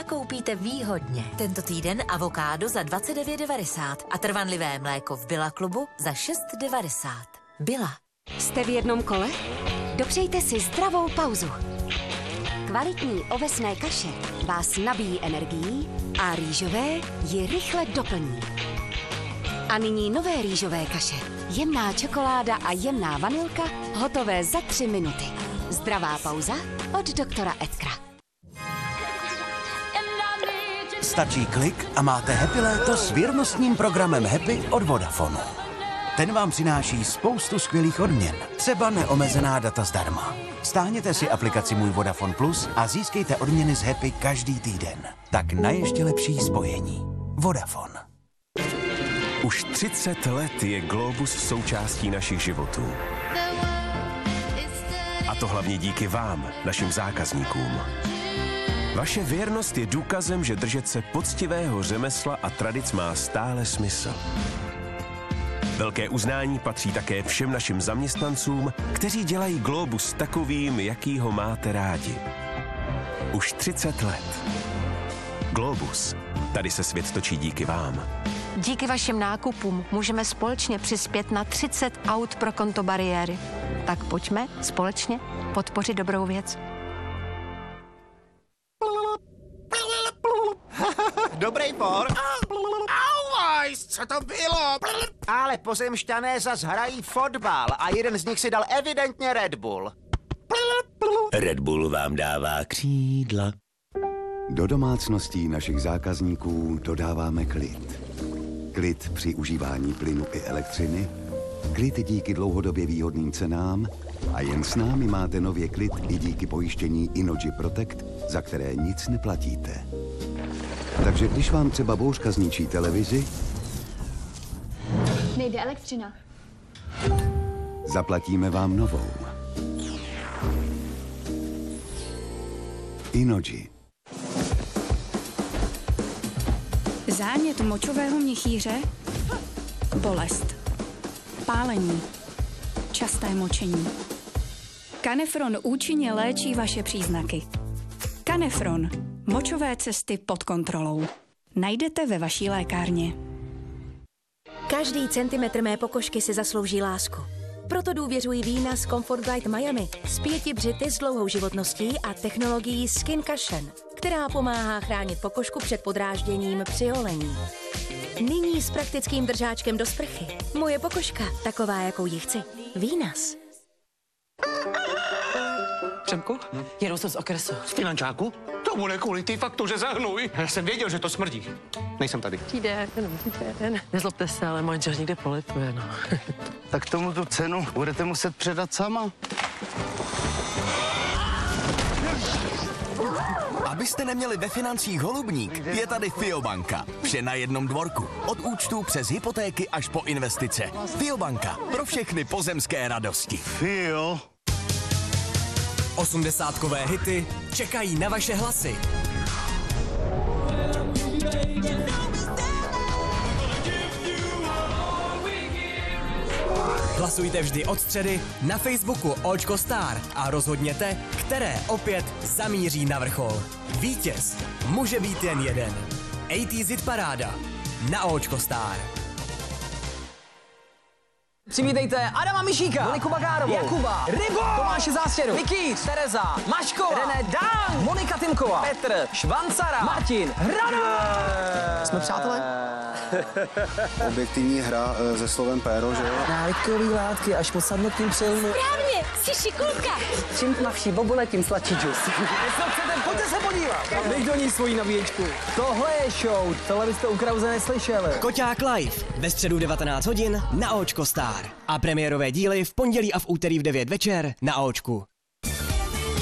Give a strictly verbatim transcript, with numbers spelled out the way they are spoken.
nakoupíte výhodně. Tento týden avokádo za dvacet devět devadesát a trvanlivé mléko v Billa klubu za šest devadesát. Billa. Jste v jednom kole? Dopřejte si zdravou pauzu. Kvalitní ovesné kaše vás nabíjí energií a rýžové ji rychle doplní. A nyní nové rýžové kaše. Jemná čokoláda a jemná vanilka, hotové za tři minuty. Zdravá pauza od doktora Edkra. Stačí klik a máte happy léto s věrnostním programem Happy od Vodafonu. Ten vám přináší spoustu skvělých odměn, třeba neomezená data zdarma. Stáhněte si aplikaci Můj Vodafone Plus a získejte odměny z Happy každý týden. Tak na ještě lepší spojení. Vodafone. Už třicet let je Globus součástí našich životů. A to hlavně díky vám, našim zákazníkům. Vaše věrnost je důkazem, že držet se poctivého řemesla a tradic má stále smysl. Velké uznání patří také všem našim zaměstnancům, kteří dělají Globus takovým, jaký ho máte rádi. Už třicet let. Globus. Tady se svět točí díky vám. Díky vašim nákupům můžeme společně přispět na třicet aut pro konto bariéry. Tak pojďme společně podpořit dobrou věc. Dobrý por. Auajs, co to bylo? Ale pozemšťané zas hrají fotbal a jeden z nich si dal evidentně Red Bull. Red Bull vám dává křídla. Do domácností našich zákazníků dodáváme klid. Klid při užívání plynu i elektřiny, klid díky dlouhodobě výhodným cenám a jen s námi máte nově klid i díky pojištění Inogy Protect, za které nic neplatíte. Takže když vám třeba bouřka zničí televizi, nejde elektřina. Zaplatíme vám novou. Inogy. Zánět močového měchýře, bolest, pálení, časté močení. Canefron účinně léčí vaše příznaky. Canefron. Močové cesty pod kontrolou. Najdete ve vaší lékárně. Každý centimetr mé pokožky si zaslouží lásku. Proto důvěřuji vína z Comfort Guide Miami s pěti břity s dlouhou životností a technologií Skin Cushion, která pomáhá chránit pokožku před podrážděním při holení. Nyní s praktickým držáčkem do sprchy. Moje pokožka, taková, jakou ji chci. Vínas. Přemku, jedu jsem z okresu. Z finančáku? To bude kvůli té faktuře za hnůj. Já jsem věděl, že to smrdí. Nejsem tady. Přijde, jenom přijde. Nezlobte se, ale manžel někde polituje, no. Tak tomu tu cenu budete muset předat sama. Abyste neměli ve financích holubník, je tady Fiobanka. Vše na jednom dvorku. Od účtů přes hypotéky až po investice. Fiobanka. Pro všechny pozemské radosti. Fio. Osmdesátkové hity čekají na vaše hlasy. Hlasujte vždy od středy na Facebooku Očko Star a rozhodněte, které opět zamíří na vrchol. Vítěz může být jen jeden. A T Z Paráda na Očko Star. Přivítejte Adama Mišíka, Moniku Bagárovou, Jakuba, Rybo, Tomáše Zástěru, Nikýř, Tereza, Maškova, René Dán, Monika Timková, Petr, Švancara, Martin, Hrada. Jsme přátelé? Objektivní hra se slovem péro, že jo? Návykový látky až po samotným přelomu. Správně, jsi šikulka. Čím tmavší bobule, tím sladší džus. Jestli chcete, pojďte se podívat. Dej do ní svoji nabíječku. Tohle je show, tohle byste u Krause neslyšeli. Koťák live ve středu devatenáct hodin na Očko Star. A premiérové díly v pondělí a v úterý v devět večer na Očku.